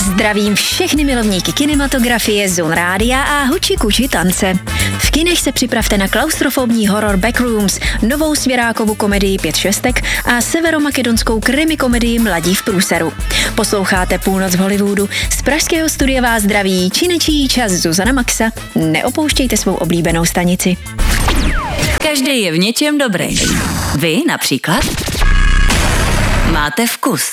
Zdravím všechny milovníky kinematografie, Zone Rádia a huči kuči tance. V kinech se připravte na klaustrofobní horor Backrooms, novou svěrákovou komedii 5 šestek a severomakedonskou krimi komedii Mladí v průseru. Posloucháte Půlnoc v Hollywoodu. Z pražského studia vás zdraví činečí čas Zuzana Maxa. Neopouštějte svou oblíbenou stanici. Každý je v něčem dobrý. Vy například máte vkus.